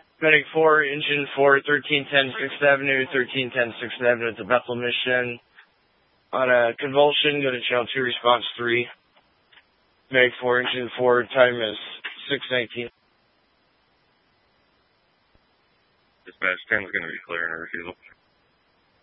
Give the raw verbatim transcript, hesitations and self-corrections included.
Medic four, engine four, thirteen ten sixth Avenue, thirteen ten sixth Avenue at the Bethel Mission. On a convulsion, go to channel two, response three. Medic four, engine four, time is six nineteen. Dispatch ten is going to be clear in refusal.